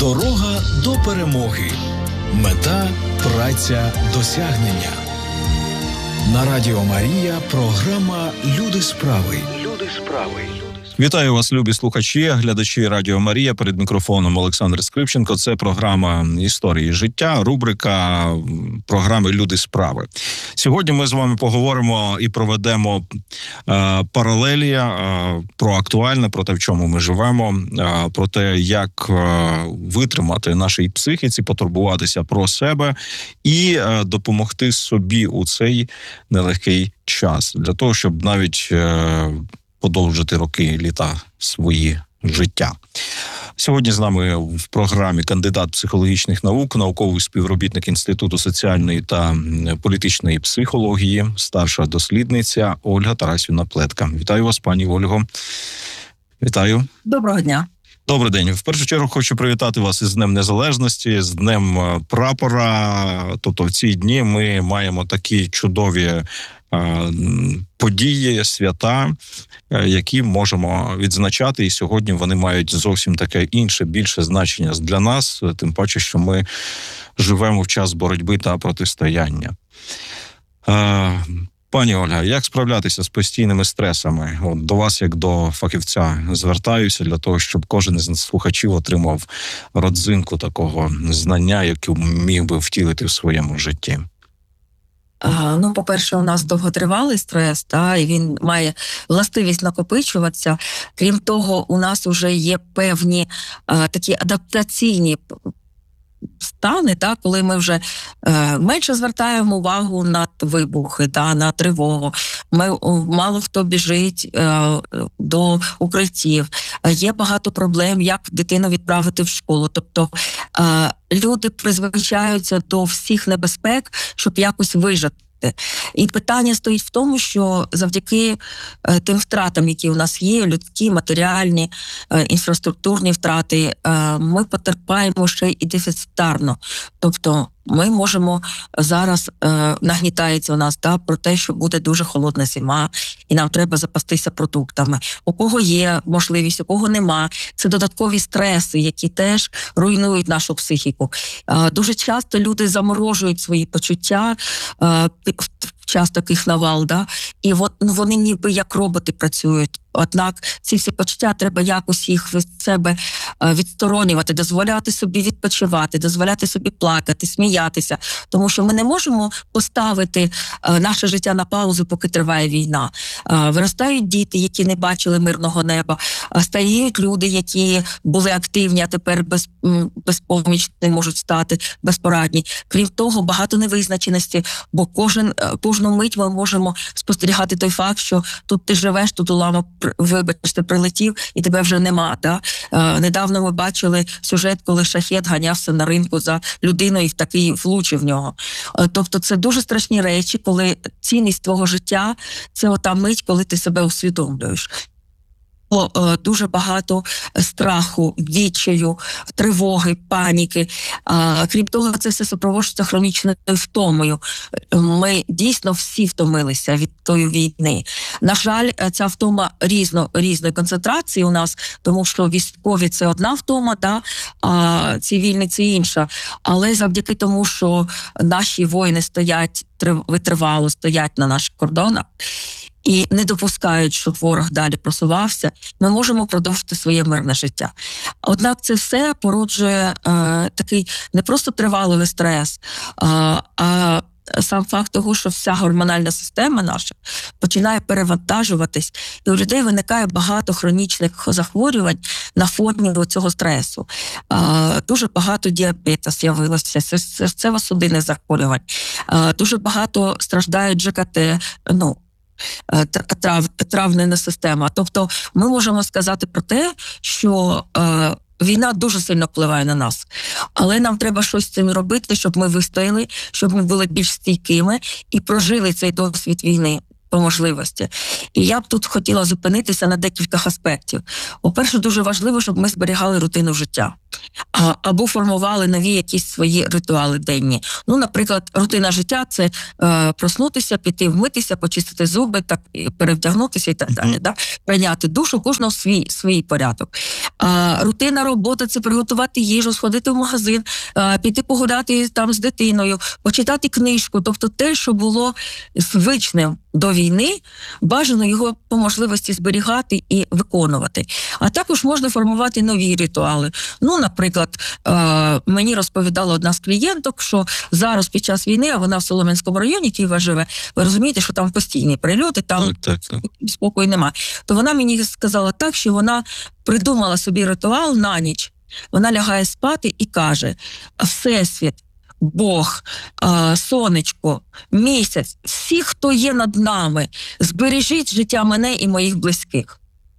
Дорога до перемоги. Мета – праця, досягнення. На Радіо Марія програма «Люди справи». Люди справи. Вітаю вас, любі слухачі, глядачі Радіо Марія. Перед мікрофоном Олександр Скрипченко. Це програма «Історії життя», рубрика програми «Люди справи». Сьогодні ми з вами поговоримо і проведемо паралелі про актуальне, про те, в чому ми живемо, про те, як витримати нашій психіці, потурбуватися про себе і допомогти собі у цей нелегкий час. Для того, щоб навіть подовжити роки, літа свої життя. Сьогодні з нами в програмі кандидат психологічних наук, науковий співробітник Інституту соціальної та політичної психології, старша дослідниця Ольга Тарасівна Плетка. Вітаю вас, пані Ольго. Вітаю. Доброго дня. Добрий день. В першу чергу хочу привітати вас із Днем Незалежності, з Днем Прапора. Тобто в ці дні ми маємо такі чудові події, свята, які можемо відзначати, і сьогодні вони мають зовсім таке інше, більше значення для нас, тим паче, що ми живемо в час боротьби та протистояння. Пані Ольга, як справлятися з постійними стресами? До вас, як до фахівця, звертаюся для того, щоб кожен із слухачів отримав родзинку такого знання, яке міг би втілити в своєму житті. По-перше, у нас довготривалий стрес, і він має властивість накопичуватися. Крім того, у нас вже є певні такі адаптаційні стани, коли ми вже менше звертаємо увагу на вибухи, на тривогу. Мало хто біжить до укриттів. Є багато проблем, як дитину відправити в школу. Тобто люди призвичаються до всіх небезпек, щоб якось вижити. І питання стоїть в тому, що завдяки тим втратам, які у нас є, людські, матеріальні, інфраструктурні втрати, ми потерпаємо ще і дефіцитарно. Тобто ми можемо зараз, нагнітається у нас про те, що буде дуже холодна зима, і нам треба запастися продуктами. У кого є можливість, у кого нема. Це додаткові стреси, які теж руйнують нашу психіку. Дуже часто люди заморожують свої почуття в час таких навал, і вони ніби як роботи працюють. Однак ці всі почуття треба якось їх від себе відсторонювати, дозволяти собі відпочивати, дозволяти собі плакати, сміятися. Тому що ми не можемо поставити наше життя на паузу, поки триває війна. Виростають діти, які не бачили мирного неба, стають люди, які були активні, а тепер безпомічні можуть стати, безпорадні. Крім того, багато невизначеності, бо кожну мить ми можемо спостерігати той факт, що тут ти живеш, тут уламок, вибачте, прилетів, і тебе вже нема. Недавно ми бачили сюжет, коли шахет ганявся на ринку за людиною і такий влучив в нього. Тобто це дуже страшні речі, коли цінність твого життя – це ота мить, коли ти себе усвідомлюєш. Дуже багато страху, відчаю, тривоги, паніки. Крім того, це все супроводжується хронічною втомою. Ми дійсно всі втомилися від тої війни. На жаль, ця втома різної концентрації у нас, тому що військові – це одна втома, а цивільні – це інша. Але завдяки тому, що наші воїни стоять витривало, стоять на наших кордонах, і не допускають, щоб ворог далі просувався, ми можемо продовжити своє мирне життя. Однак це все породжує такий не просто тривалий стрес, а сам факт того, що вся гормональна система наша починає перевантажуватись, і у людей виникає багато хронічних захворювань на фоні цього стресу. Дуже багато діабету з'явилося, серцево-судинних захворювань, дуже багато страждають ЖКТ, травна система. Тобто ми можемо сказати про те, що війна дуже сильно впливає на нас. Але нам треба щось з цим робити, щоб ми вистояли, щоб ми були більш стійкими і прожили цей досвід війни по можливості. І я б тут хотіла зупинитися на декількох аспектів. По-перше, дуже важливо, щоб ми зберігали рутину життя. або формували нові якісь свої ритуали денні. Ну, наприклад, рутина життя – це проснутися, піти вмитися, почистити зуби, так, перевдягнутися і так далі. Да? Прийняти душу, кожного свій порядок. Рутина роботи – це приготувати їжу, сходити в магазин, піти погуляти там з дитиною, почитати книжку. Тобто те, що було звичним до війни, бажано його по можливості зберігати і виконувати. А також можна формувати нові ритуали. Ну, наприклад, мені розповідала одна з клієнток, що зараз під час війни, а вона в Солом'янському районі, Києва живе, ви розумієте, що там постійні прильоти, там Так. спокою немає. То вона мені сказала так, що вона придумала собі ритуал на ніч. Вона лягає спати і каже: Всесвіт, Бог, сонечко, місяць, всі, хто є над нами, збережіть життя мене і моїх близьких.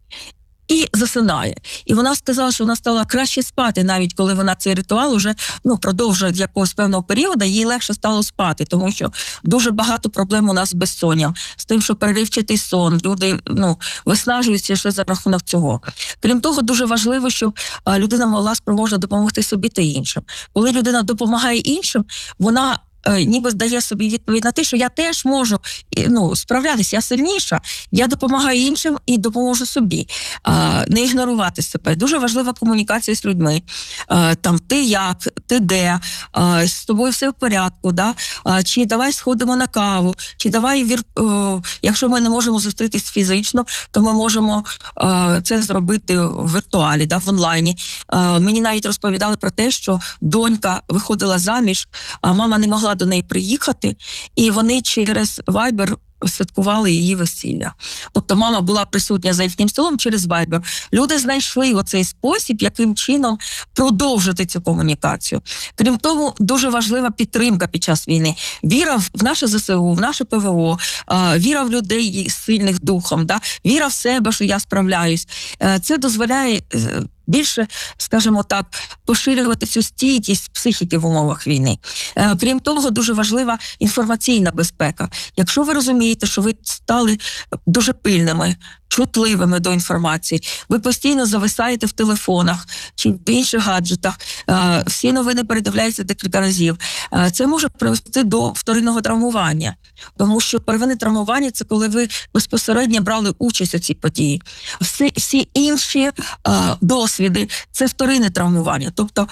І засинає. І вона сказала, що вона стала краще спати, навіть коли вона цей ритуал уже продовжує якогось певного періоду, їй легше стало спати, тому що дуже багато проблем у нас з безсонням, з тим, що переривчатий сон, люди виснажуються ще за рахунок цього. Крім того, дуже важливо, щоб людина могла спроможна допомогти собі та іншим. Коли людина допомагає іншим, вона ніби здає собі відповідь на те, що я теж можу справлятися, я сильніша, я допомагаю іншим і допоможу собі. Не ігнорувати себе. Дуже важлива комунікація з людьми. Там ти як, ти де, з тобою все в порядку, да? Чи давай сходимо на каву, чи давай, якщо ми не можемо зустрітись фізично, то ми можемо це зробити в віртуалі, да, в онлайні. Мені навіть розповідали про те, що донька виходила заміж, а мама не могла до неї приїхати, і вони через Viber святкували її весілля. Тобто мама була присутня за їхнім столом через Viber. Люди знайшли оцей спосіб, яким чином продовжити цю комунікацію. Крім того, дуже важлива підтримка під час війни. Віра в наше ЗСУ, в наше ПВО, віра в людей сильних духом, да? Віра в себе, що я справляюсь. Це дозволяє більше, скажімо так, поширювати цю стійкість психіки в умовах війни. Крім того, дуже важлива інформаційна безпека. Якщо ви розумієте, що ви стали дуже пильними, чутливими до інформації, ви постійно зависаєте в телефонах чи в інших гаджетах, всі новини передивляються декілька разів, це може привести до вторинного травмування. Тому що первинне травмування – це коли ви безпосередньо брали участь у цій події. Всі інші досвіди – це вторинне травмування. Тобто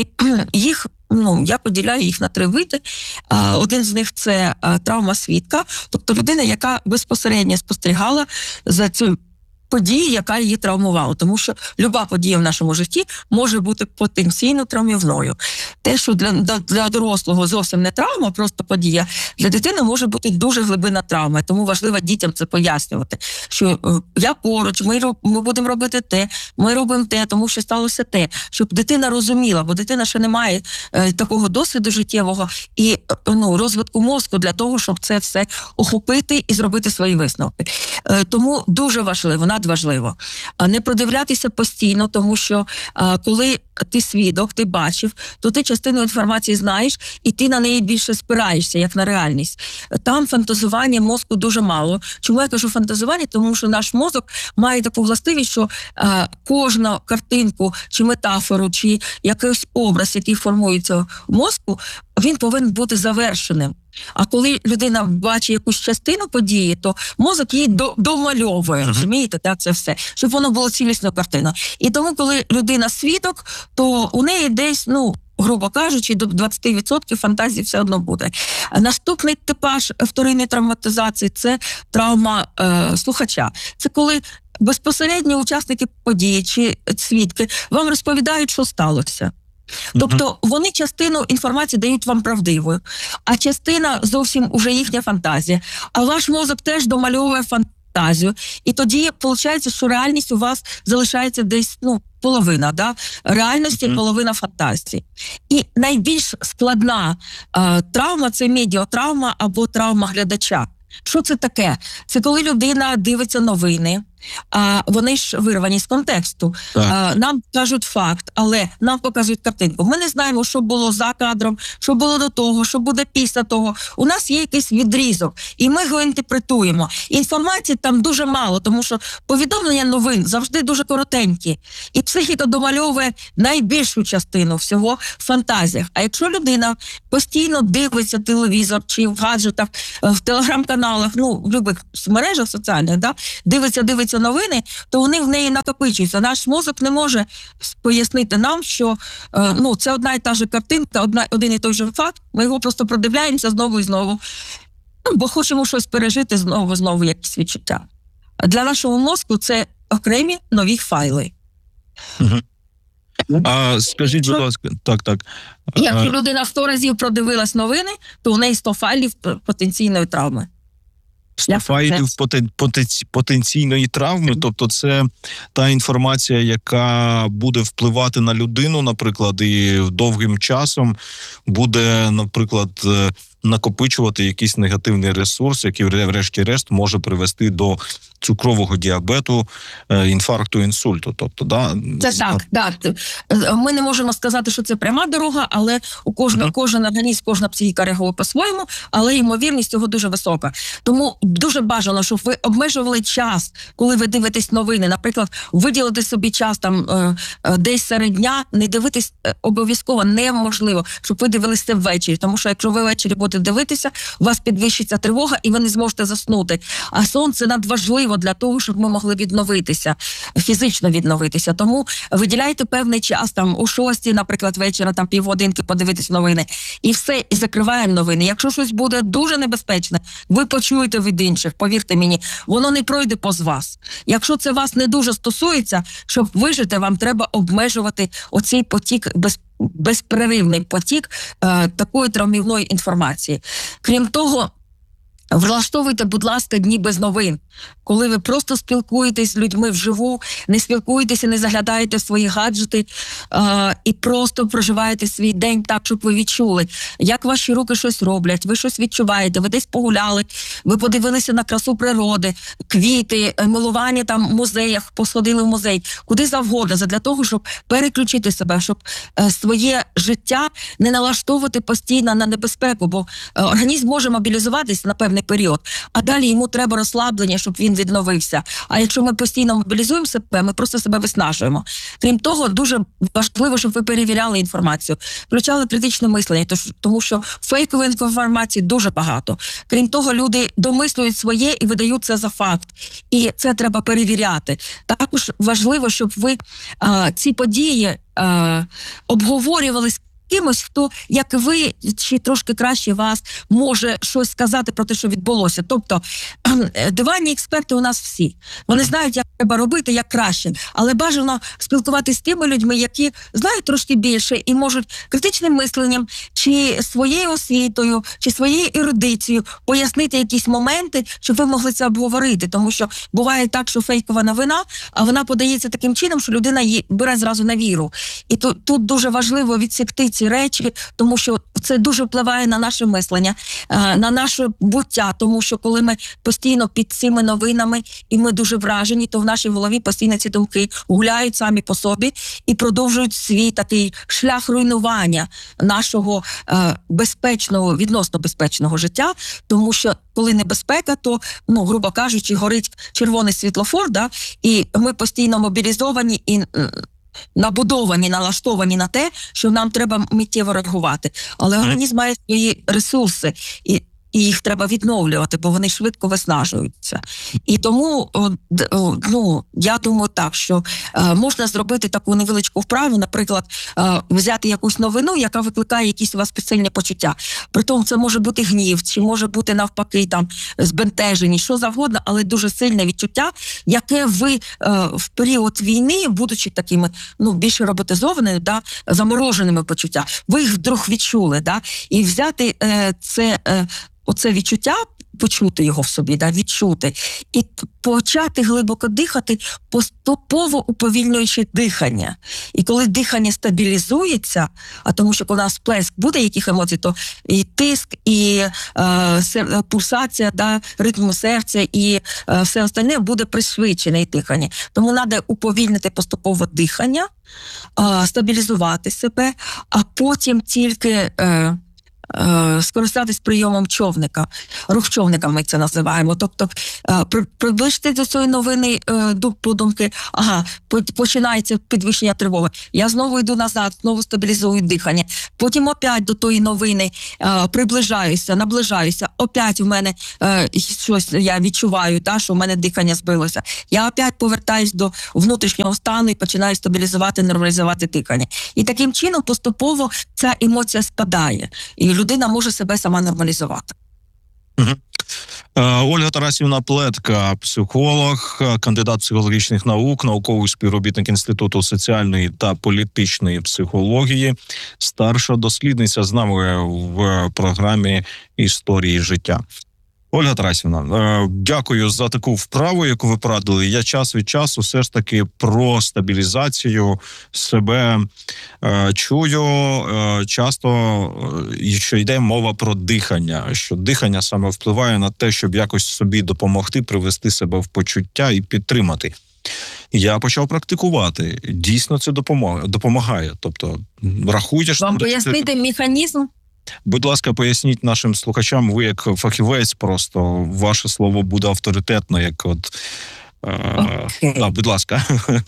їх, я поділяю їх на 3 види. Один з них – це травма свідка, тобто людина, яка безпосередньо спостерігала за цю події, яка її травмувала. Тому що люба подія в нашому житті може бути потенційно травмівною. Те, що для дорослого зовсім не травма, просто подія, для дитини може бути дуже глибинна травма. Тому важливо дітям це пояснювати, що я поруч, ми будемо робити те, ми робимо те, тому що сталося те. Щоб дитина розуміла, бо дитина ще не має такого досвіду життєвого і розвитку мозку для того, щоб це все охопити і зробити свої висновки. Тому дуже важливо, надважливо, не продивлятися постійно, тому що коли ти свідок, ти бачив, то ти частину інформації знаєш, і ти на неї більше спираєшся, як на реальність. Там фантазування мозку дуже мало. Чому я кажу фантазування? Тому що наш мозок має таку властивість, що кожну картинку, чи метафору, чи якийсь образ, який формується в мозку, він повинен бути завершеним. А коли людина бачить якусь частину події, то мозок її домальовує, розумієте, так, це все, щоб воно було цілісною картиною. І тому, коли людина свідок, то у неї десь, грубо кажучи, до 20% фантазії все одно буде. Наступний типаж вторинної травматизації – це травма слухача. Це коли безпосередньо учасники події чи свідки вам розповідають, що сталося. Тобто вони частину інформації дають вам правдивою, а частина зовсім уже їхня фантазія. А ваш мозок теж домальовує фантазію. І тоді виходить, що реальність у вас залишається десь, половина, да? Реальності, половина фантазії. І найбільш складна травма – це медіатравма або травма глядача. Що це таке? Це коли людина дивиться новини, вони ж вирвані з контексту. Нам кажуть факт, але нам показують картинку. Ми не знаємо, що було за кадром, що було до того, що буде після того. У нас є якийсь відрізок, і ми його інтерпретуємо. Інформації там дуже мало, тому що повідомлення новин завжди дуже коротенькі. І психіка домальовує найбільшу частину всього в фантазіях. А якщо людина постійно дивиться телевізор чи в гаджетах, в телеграм-каналах, в любих мережах соціальних, дивиться новини, то вони в неї накопичуються. Наш мозок не може пояснити нам, що це одна і та ж картинка, один і той же факт, ми його просто продивляємося знову і знову, бо хочемо щось пережити знову якісь відчуття. Для нашого мозку це окремі нові файли. Скажіть, будь ласка, так. Якщо людина 100 разів продивилась новини, то у неї 100 файлів потенційної травми. 100 файлів потенційної травми, тобто це та інформація, яка буде впливати на людину, наприклад, і довгим часом буде, наприклад, накопичувати якийсь негативний ресурс, який врешті-решт може привести до цукрового діабету, інфаркту, інсульту. Тобто, це так. Ми не можемо сказати, що це пряма дорога, але кожен організм, кожна психіка реагує по-своєму, але ймовірність цього дуже висока. Тому дуже бажано, щоб ви обмежували час, коли ви дивитесь новини. Наприклад, виділити собі час десь серед дня, не дивитись обов'язково неможливо, щоб ви дивилися ввечері. Тому що якщо ви ввечері будете дивитися, у вас підвищиться тривога і ви не зможете заснути. А сон – це надважливо для того, щоб ми могли відновитися, фізично відновитися. Тому виділяйте певний час, о 6, наприклад, вечора, півгодинки подивитись новини. І все, і закриваємо новини. Якщо щось буде дуже небезпечне, ви почуєте від інших, повірте мені, воно не пройде повз вас. Якщо це вас не дуже стосується, щоб вижити, вам треба обмежувати оцей потік, безперервний потік такої травмівної інформації. Крім того, влаштовуйте, будь ласка, дні без новин. Коли ви просто спілкуєтесь з людьми вживу, не спілкуєтеся, не заглядаєте в свої гаджети і просто проживаєте свій день так, щоб ви відчули, як ваші руки щось роблять, ви щось відчуваєте, ви десь погуляли, ви подивилися на красу природи, квіти, милування в музеях, посходили в музей, куди завгодно, для того, щоб переключити себе, щоб своє життя не налаштовувати постійно на небезпеку, бо організм може мобілізуватися на певний період, а далі йому треба розслаблення, щоб він відновився. А якщо ми постійно мобілізуємо себе, ми просто себе виснажуємо. Крім того, дуже важливо, щоб ви перевіряли інформацію, включали критичне мислення, тому що фейкової інформації дуже багато. Крім того, люди домислюють своє і видають це за факт. І це треба перевіряти. Також важливо, щоб ви ці події обговорювали з кимось, хто, як ви, чи трошки краще вас, може щось сказати про те, що відбулося. Тобто, диванні експерти у нас всі. Вони знають, як треба робити, як краще. Але бажано спілкуватися з тими людьми, які знають трошки більше і можуть критичним мисленням, чи своєю освітою, чи своєю ерудицією пояснити якісь моменти, щоб ви могли це обговорити. Тому що буває так, що фейкова новина, а вона подається таким чином, що людина її бере зразу на віру. І тут дуже важливо відсікти ці речі, тому що це дуже впливає на наше мислення, на наше буття, тому що коли ми постійно під цими новинами і ми дуже вражені, то в нашій голові постійно ці думки гуляють самі по собі і продовжують свій такий шлях руйнування нашого безпечного, відносно безпечного життя, тому що коли небезпека, то, грубо кажучи, горить червоний світлофор, і ми постійно мобілізовані і набудовані, налаштовані на те, що нам треба миттєво реагувати. Але організм має свої ресурси, і їх треба відновлювати, бо вони швидко виснажуються. І тому, я думаю так, що можна зробити таку невеличку вправу, наприклад, взяти якусь новину, яка викликає якісь у вас спеціальні почуття. Притом це може бути гнів, чи може бути навпаки збентежені, що завгодно, але дуже сильне відчуття, яке ви в період війни, будучи такими, більш роботизованими, замороженими почуття, ви їх вдруг відчули, і взяти оце відчуття, почути його в собі, да, відчути. І почати глибоко дихати, поступово уповільнюючи дихання. І коли дихання стабілізується, а тому що коли у нас сплеск буде яких емоцій, то і тиск, і пульсація, да, ритм серця, і все остальне буде пришвидшене і дихання. Тому треба уповільнити поступово дихання, стабілізувати себе, а потім тільки скористатись прийомом човника. Рух човника ми це називаємо. Тобто приближити до цієї новини подумки, починається підвищення тривоги. Я знову йду назад, знову стабілізую дихання. Потім опять до тої новини приближаюся, наближаюся. Опять у мене щось я відчуваю, що в мене дихання збилося. Я опять повертаюсь до внутрішнього стану і починаю стабілізувати, нормалізувати дихання. І таким чином поступово ця емоція спадає. І людина може себе сама нормалізувати. Ольга Тарасівна Плетка, психолог, кандидат психологічних наук, науковий співробітник Інституту соціальної та політичної психології, старша дослідниця з нами в програмі «Історії життя». Ольга Тарасівна, дякую за таку вправу, яку ви порадили. Я час від часу все ж таки про стабілізацію себе чую часто, що йде мова про дихання, що дихання саме впливає на те, щоб якось собі допомогти, привести себе в почуття і підтримати. Я почав практикувати. Дійсно це допомагає. Тобто, рахуйте... Вам пояснити механізм? Будь ласка, поясніть нашим слухачам, ви як фахівець, просто ваше слово буде авторитетно, як от... будь ласка.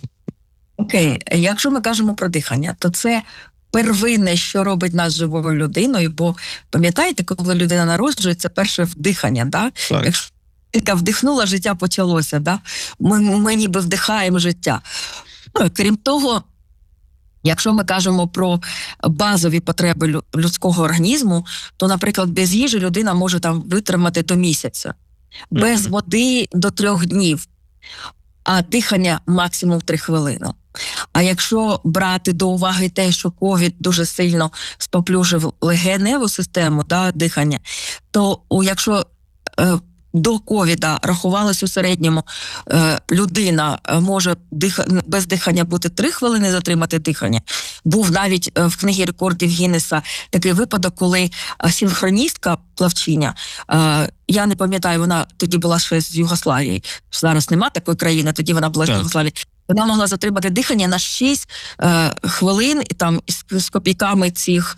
Окей. Якщо ми кажемо про дихання, то це первинне, що робить нас живою людиною, бо пам'ятаєте, коли людина народжується, перше вдихання, да? Так. Якщо тільки вдихнула, життя почалося, да? Ми ніби вдихаємо життя. Крім того, якщо ми кажемо про базові потреби людського організму, то, наприклад, без їжі людина може там витримати до місяця, без води до 3 днів, а дихання максимум 3 хвилини. А якщо брати до уваги те, що ковід дуже сильно споплюжив легеневу систему, да, дихання, то якщо до ковіда рахувалось у середньому, людина може без дихання бути 3 хвилини затримати дихання. Був навіть в книгі рекордів Гіннеса такий випадок, коли синхроністка плавчиня, я не пам'ятаю, вона тоді була ще з Югославії, зараз нема такої країни, тоді вона була з Югославії. Вона могла затримати дихання на 6 хвилин і там з копійками цих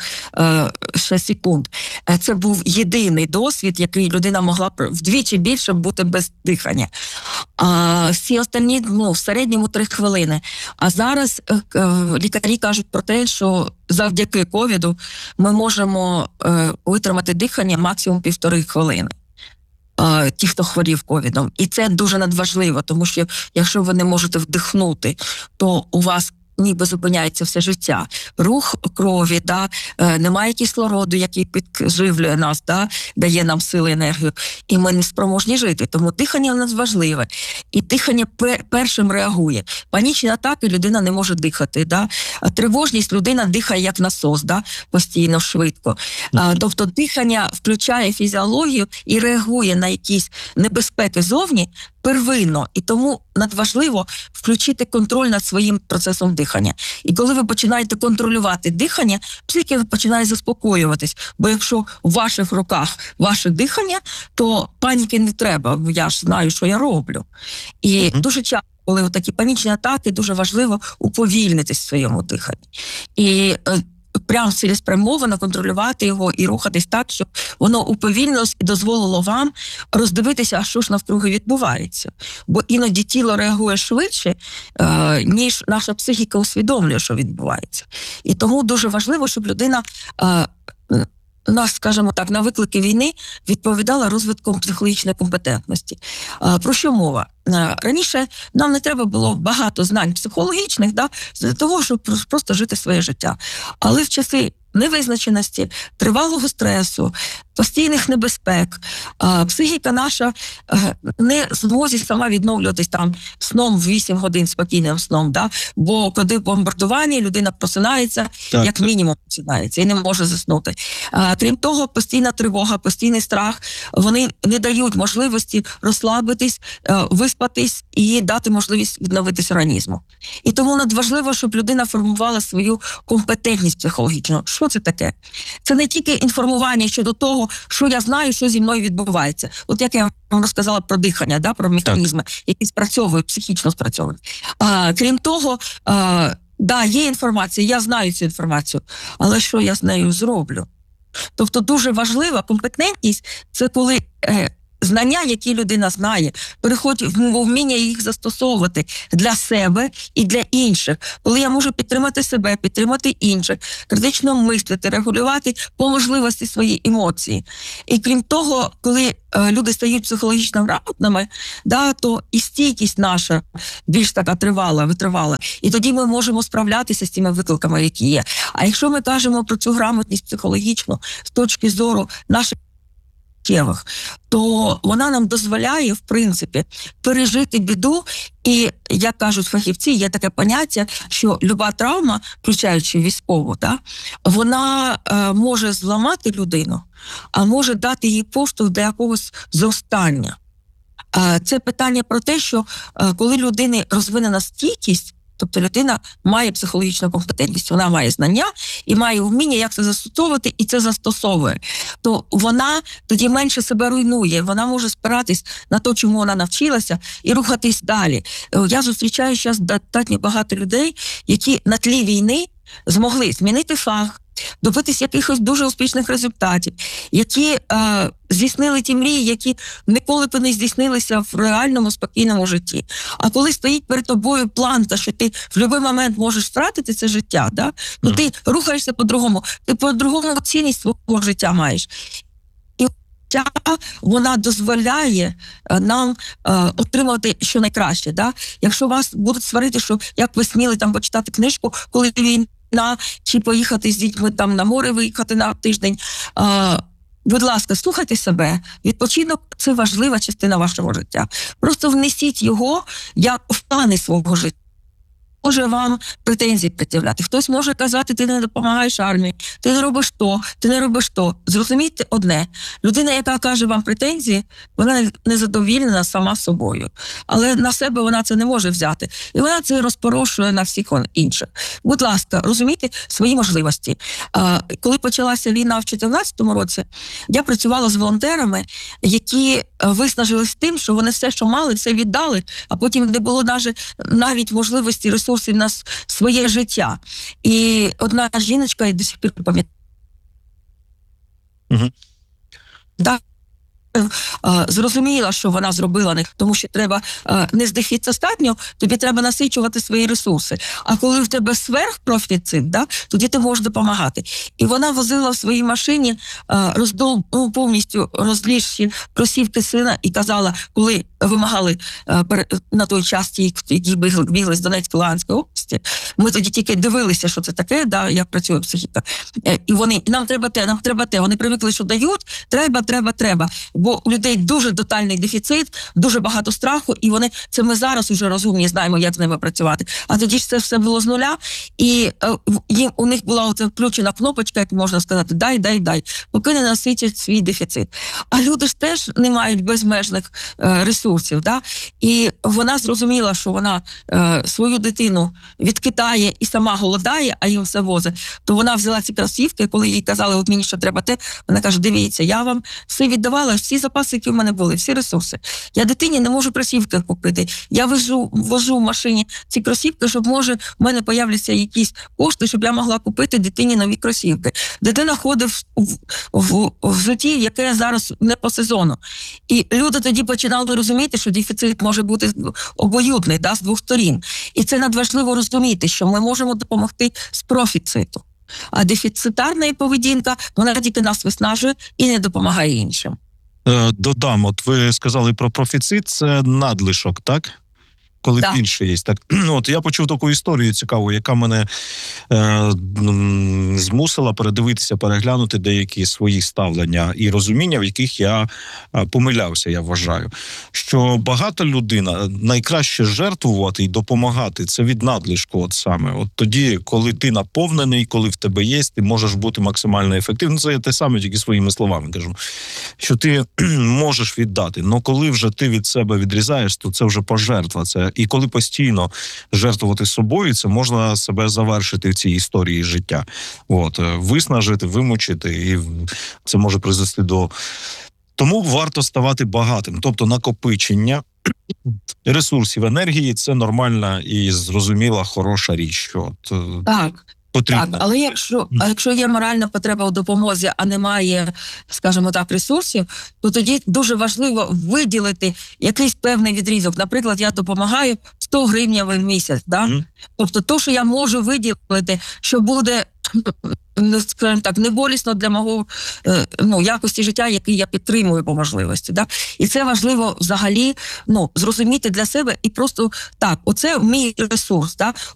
6 секунд. Це був єдиний досвід, який людина могла вдвічі більше бути без дихання. А всі останні, в середньому 3 хвилини. А зараз лікарі кажуть про те, що завдяки ковіду ми можемо витримати дихання максимум 1,5 хвилини. Ті, хто хворів ковідом. І це дуже надважливо, тому що якщо ви не можете вдихнути, то у вас ніби зупиняється все життя. Рух крові, да, немає кислороду, який підживлює нас, да, дає нам сили, енергію, і ми не спроможні жити. Тому дихання у нас важливе. І дихання першим реагує. Панічні атаки людина не може дихати. Да? Тривожність людина дихає як насос, да? Постійно, швидко. Тобто дихання включає фізіологію і реагує на якісь небезпеки зовні первинно. І тому надважливо включити контроль над своїм процесом дихання. І коли ви починаєте контролювати дихання, психіка починає заспокоюватись. Бо якщо в ваших руках ваше дихання, то паніки не треба. Я ж знаю, що я роблю. І дуже часто, коли такі панічні атаки, дуже важливо уповільнитись в своєму диханні. І прямо цілеспрямовано контролювати його і рухатись так, щоб воно уповільнилось і дозволило вам роздивитися, а що ж навкруги відбувається. Бо іноді тіло реагує швидше, ніж наша психіка усвідомлює, що відбувається. І тому дуже важливо, щоб людина скажімо так, на виклики війни відповідала розвитком психологічної компетентності. Про що мова? Раніше нам не треба було багато знань психологічних, да, для того, щоб просто жити своє життя. Але в часи невизначеності, тривалого стресу, постійних небезпек, психіка наша не зможе сама відновлюватись там сном в 8 годин, спокійним сном, да? Бо коли бомбардування, людина просинається, Так. як мінімум просинається і не може заснути. Крім того, постійна тривога, постійний страх, вони не дають можливості розслабитись, виспатись і дати можливість відновитись організму. І тому надважливо, щоб людина формувала свою компетентність психологічну. Що це таке? Це не тільки інформування щодо того, що я знаю, що зі мною відбувається. От як я вам розказала про дихання, да, про механізми, які спрацьовують, психічно спрацьовують. Крім того, да, є інформація, я знаю цю інформацію, але що я з нею зроблю? Тобто дуже важлива компетентність – це коли знання, які людина знає, переходять в вміння їх застосовувати для себе і для інших. Коли я можу підтримати себе, підтримати інших, критично мислити, регулювати по можливості свої емоції. І крім того, коли люди стають психологічно грамотними, да, то і стійкість наша більш така витривала. І тоді ми можемо справлятися з тими викликами, які є. А якщо ми кажемо про цю грамотність психологічну з точки зору наших то вона нам дозволяє, в принципі, пережити біду. І, як кажуть фахівці, є таке поняття, що люба травма, включаючи військову, вона може зламати людину, а може дати їй поштовх до якогось зростання. Це питання про те, що коли людини розвинена стійкість, тобто людина має психологічну компетентність, вона має знання і має вміння, як це застосовувати, і це застосовує. То вона тоді менше себе руйнує, вона може спиратись на те, чому вона навчилася, і рухатись далі. Я зустрічаю зараз достатньо багато людей, які на тлі війни змогли змінити фах, добитись якихось дуже успішних результатів, які здійснили ті мрії, які ніколи б не здійснилися в реальному, спокійному житті. А коли стоїть перед тобою план, що ти в будь-який момент можеш втратити це життя, то ти рухаєшся по-другому, ти по-другому цінність свого життя маєш. І життя, вона дозволяє нам отримати що найкраще. Якщо вас будуть сварити, що як ви сміли там почитати книжку, коли війна, чи поїхати з дітьми там на море, виїхати на тиждень. Будь ласка, слухайте себе. Відпочинок – це важлива частина вашого життя. Просто внесіть його як в плани свого життя. Може вам претензії пред'являти. Хтось може казати, ти не допомагаєш армії, ти не робиш то, ти не робиш то. Зрозумійте одне. Людина, яка каже вам претензії, вона незадовільна сама собою. Але на себе вона це не може взяти. І вона це розпорошує на всіх інших. Будь ласка, розумійте свої можливості. Коли почалася війна в 2014 році, я працювала з волонтерами, які виснажились тим, що вони все, що мали, все віддали, а потім не було навіть можливості ресурсів на своє життя. І одна жіночка, і до сих пір пам'ятаю, зрозуміла, що вона зробила, тому що треба не з дефіциту, тобі треба насичувати свої ресурси. А коли в тебе сверхпрофіцит, тоді ти можеш допомагати. І вона возила в своїй машині повністю розлізші кросівки сина і казала, коли вимагали на той час ті, які бігли з Донецької, Луганської області, ми тоді тільки дивилися, що це таке, як працює психіка. І вони, нам треба те. Вони привикли, що дають, треба. Бо у людей дуже тотальний дефіцит, дуже багато страху, і це ми зараз уже розумні, знаємо, як з ними працювати. А тоді ж це все було з нуля, і у них була оця включена кнопочка, як можна сказати, дай, поки не насичать свій дефіцит. А люди ж теж не мають безмежних ресурсів, і вона зрозуміла, що вона свою дитину відкидає і сама голодає, а їм все возить. То вона взяла ці кросівки, коли їй казали, от мені що треба те, вона каже, дивіться, я вам все віддавала, всі запаси, які в мене були, всі ресурси. Я дитині не можу кросівки купити. Я вожу в машині ці кросівки, щоб, може, в мене появляться якісь кошти, щоб я могла купити дитині нові кросівки. Дитина ходить в взутті, яке зараз не по сезону. І люди тоді починали розуміти, що дефіцит може бути обоюдний, з двох сторін. І це надважливо розуміти, що ми можемо допомогти з профіциту. А дефіцитарна поведінка, вона тільки нас виснажує і не допомагає іншим. Додам, от ви сказали про профіцит, це надлишок, так? Коли більше є. Так. От я почув таку історію цікаву, яка мене змусила передивитися, переглянути деякі свої ставлення і розуміння, в яких я помилявся, я вважаю. Що багата людина, найкраще жертвувати і допомагати, це від надлишку от саме. От тоді, коли ти наповнений, коли в тебе є, ти можеш бути максимально ефективним. Це я те саме, тільки своїми словами кажу. Що ти можеш віддати. Но коли вже ти від себе відрізаєш, то це вже пожертва. І коли постійно жертвувати собою, це можна себе завершити в цій історії життя. Виснажити, вимучити, і це може призвести до... Тому варто ставати багатим. Тобто накопичення ресурсів, енергії – це нормальна і зрозуміла, хороша річ. Що Так. потрібно. Так, але якщо є моральна потреба у допомозі, а немає, скажімо так, ресурсів, то тоді дуже важливо виділити якийсь певний відрізок. Наприклад, я допомагаю 100 гривень в місяць. Да? Тобто то, що я можу виділити, що буде, скажімо так, не болісно для мого якості життя, який я підтримую по можливості. Да? І це важливо взагалі зрозуміти для себе і просто так, оце мій ресурс. Да?